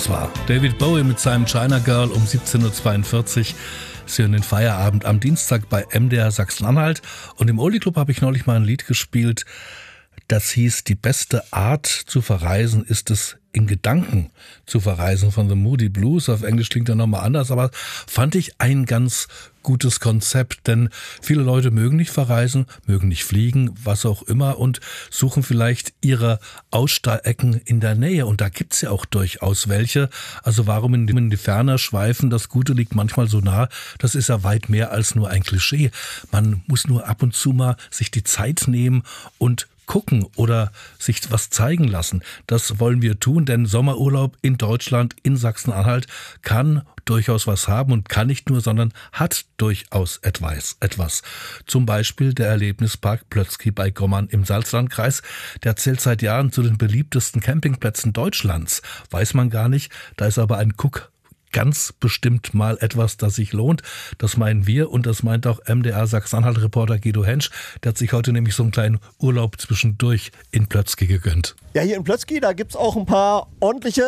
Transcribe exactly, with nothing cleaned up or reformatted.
das war David Bowie mit seinem China Girl um siebzehn Uhr zweiundvierzig. Sie hören den Feierabend am Dienstag bei M D R Sachsen-Anhalt. Und im Oldie Club habe ich neulich mal ein Lied gespielt, das hieß, die beste Art zu verreisen ist es, in Gedanken zu verreisen, von The Moody Blues. Auf Englisch klingt er nochmal anders, aber fand ich ein ganz gutes Konzept, denn viele Leute mögen nicht verreisen, mögen nicht fliegen, was auch immer, und suchen vielleicht ihre Aussteigecken in der Nähe, und da gibt's ja auch durchaus welche. Also warum in die, in die Ferne schweifen, das Gute liegt manchmal so nah, das ist ja weit mehr als nur ein Klischee. Man muss nur ab und zu mal sich die Zeit nehmen und gucken oder sich was zeigen lassen. Das wollen wir tun, denn Sommerurlaub in Deutschland, in Sachsen-Anhalt kann durchaus was haben, und kann nicht nur, sondern hat durchaus etwas. etwas. Zum Beispiel der Erlebnispark Plötzky bei Gommern im Salzlandkreis. Der zählt seit Jahren zu den beliebtesten Campingplätzen Deutschlands. Weiß man gar nicht, da ist aber ein Guck ganz bestimmt mal etwas, das sich lohnt. Das meinen wir, und das meint auch M D R Sachsen-Anhalt-Reporter Guido Hensch. Der hat sich heute nämlich so einen kleinen Urlaub zwischendurch in Plötzky gegönnt. Ja, hier in Plötzky, da gibt's auch ein paar ordentliche